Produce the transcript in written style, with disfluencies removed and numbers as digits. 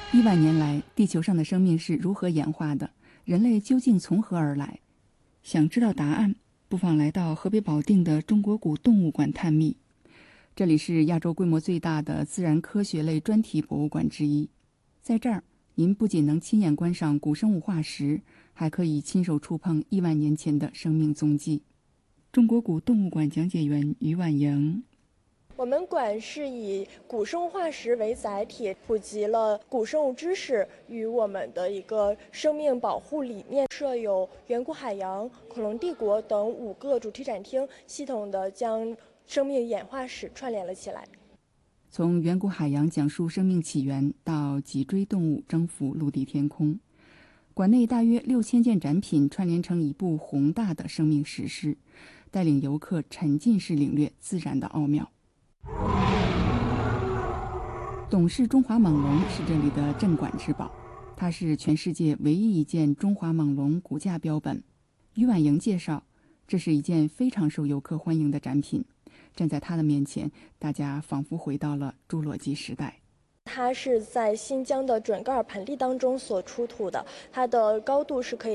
亿万年来，地球上的生命是如何演化的？人类究竟从何而来？想知道答案，不妨来到河北保定的中国古动物馆探秘。这里是亚洲规模最大的自然科学类专题博物馆之一。在这儿，您不仅能亲眼观赏古生物化石，还可以亲手触碰亿万年前的生命踪迹。中国古动物馆讲解员于婉莹。 我们馆是以古生物化石为载体，普及了古生物知识与我们的一个生命保护理念。设有远古海洋、恐龙帝国等5个主题展厅，系统地将生命演化史串联了起来。 从远古海洋讲述生命起源，到脊椎动物征服陆地天空，馆内大约6000件展品串联成一部宏大的生命史诗，带领游客沉浸式领略自然的奥妙。董氏中华猛龙是这里的镇馆之宝，它是全世界唯一一件中华猛龙骨架标本。于婉莹介绍，这是一件非常受游客欢迎的展品。站在它的面前，大家仿佛回到了侏罗纪时代。 它是在新疆的准噶尔盆地当中所出土的，它的高度是可以